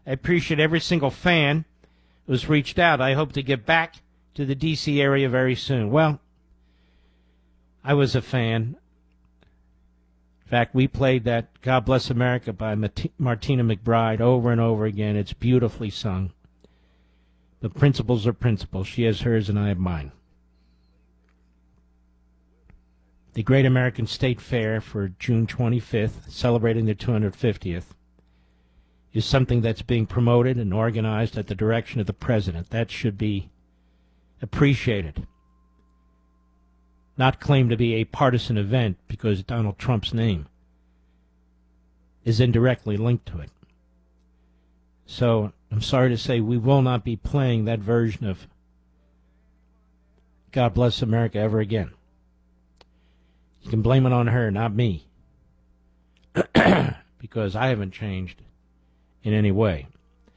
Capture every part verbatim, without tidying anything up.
I appreciate every single fan who's reached out. I hope to get back to the D C area very soon. Well, I was a fan. In fact, we played that God Bless America by Martina McBride over and over again. It's beautifully sung. The principles are principles. She has hers and I have mine. The Great American State Fair for June twenty-fifth, celebrating the two hundred fiftieth, is something that's being promoted and organized at the direction of the president. That should be appreciated. Not claimed to be a partisan event because Donald Trump's name is indirectly linked to it. So I'm sorry to say we will not be playing that version of God Bless America ever again. You can blame it on her, not me, because I haven't changed in any way.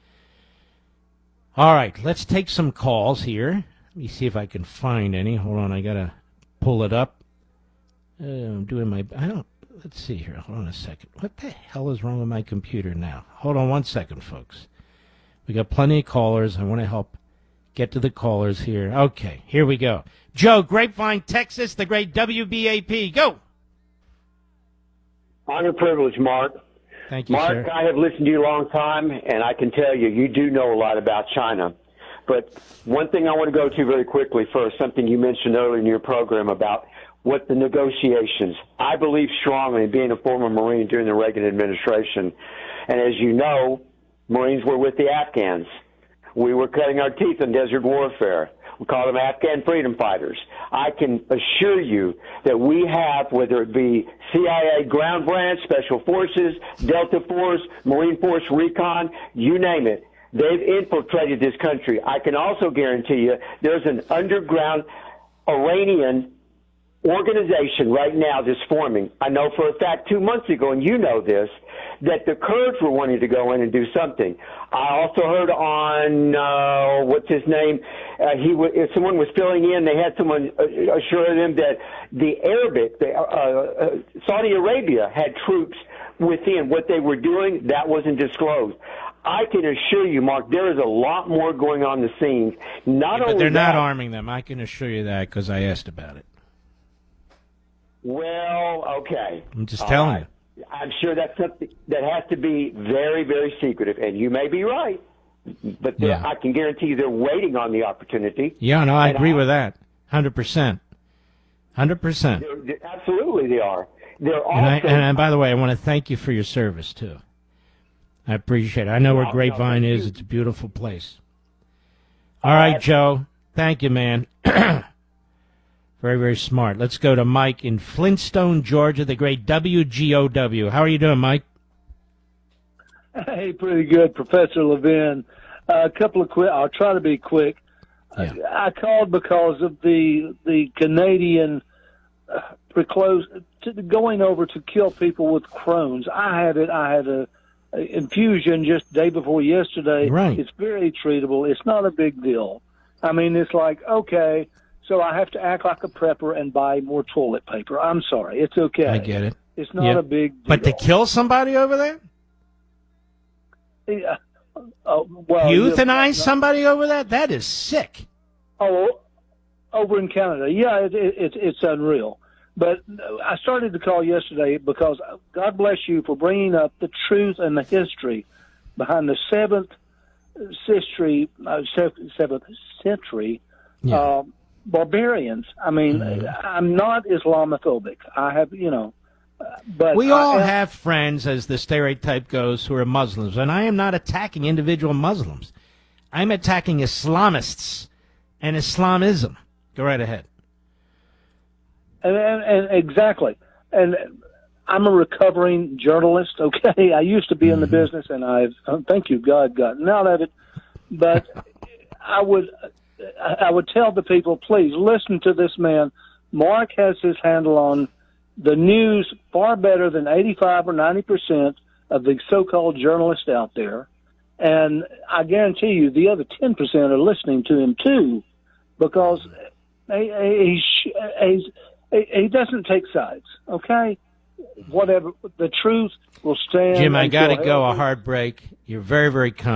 All right, let's take some calls here. Let me see if I can find any. Hold on, I got to pull it up. Uh, I'm doing my, I don't, let's see here. Hold on a second. What the hell is wrong with my computer now? Hold on one second, folks. We got plenty of callers. I want to help get to the callers here. Okay, here we go. Joe, Grapevine, Texas, the great W B A P. Go. Honor privilege, Mark. Thank you, Mark, sir. I have listened to you a long time, and I can tell you, you do know a lot about China. But one thing I want to go to very quickly first, something you mentioned earlier in your program about what the negotiations. I believe strongly in being a former Marine during the Reagan administration. And as you know, Marines were with the Afghans. We were cutting our teeth in desert warfare. We call them Afghan freedom fighters. I can assure you that we have, whether it be C I A ground branch, Special Forces, Delta Force, Marine Force Recon, you name it, they've infiltrated this country. I can also guarantee you there's an underground Iranian organization right now that's forming. I know for a fact two months ago, and you know this, that the Kurds were wanting to go in and do something. I also heard on, uh, what's his name, uh, he w- if someone was filling in, they had someone assure them that the Arabic, the, uh, uh, Saudi Arabia had troops within. What they were doing, that wasn't disclosed. I can assure you, Mark, there is a lot more going on the scenes. Not Yeah, but only they're that, not arming them. I can assure you that because I asked about it. Well, okay. I'm just All telling right. you. I'm sure that's something that has to be very, very secretive, and you may be right, but Yeah. I can guarantee you they're waiting on the opportunity. Yeah, no, I And agree with that. one hundred percent. one hundred percent. They're, they're, absolutely they are. They're also... And, I, and, and by the way, I want to thank you for your service, too. I appreciate it. I know where No, Grapevine no, is. you. It's a beautiful place. All right, Joe. Thank you, man. Very, very smart. Let's go to Mike in Flintstone, Georgia, the great W G O W. How are you doing, Mike? Hey, pretty good, Professor Levin. Uh, a couple of quick. I'll try to be quick. Yeah. I called because of the the Canadian uh, preclose to, going over to kill people with Crohn's. I had it. I had a, a infusion just day before yesterday. Right. It's very treatable. It's not a big deal. I mean, it's like, okay, so I have to act like a prepper and buy more toilet paper. I'm sorry. It's okay. I get it. It's not Yep. a big deal. But to kill somebody over there? Yeah. Oh, well, Euthanize yeah, somebody over that? That is sick. Oh, over in Canada. Yeah, it, it, it, it's unreal. But I started to call yesterday because God bless you for bringing up the truth and the history behind the seventh century, uh, seventh century Yeah. uh, barbarians. I mean, Mm-hmm. I'm not Islamophobic. I have, you know, uh, but We I all am- have friends, as the stereotype goes, who are Muslims, and I am not attacking individual Muslims. I'm attacking Islamists and Islamism. Go right ahead. And, and, and exactly. And I'm a recovering journalist, okay? I used to be in the business, and I've, uh, thank you, God, gotten out of it. But I would I would tell the people, please listen to this man. Mark has his handle on the news far better than eighty-five or ninety percent of the so-called journalists out there. And I guarantee you the other ten percent are listening to him, too, because he, he, he's, he doesn't take sides, okay? Whatever, the truth will stand. Jim, I got to until go. hell- A hard break. You're very, very kind.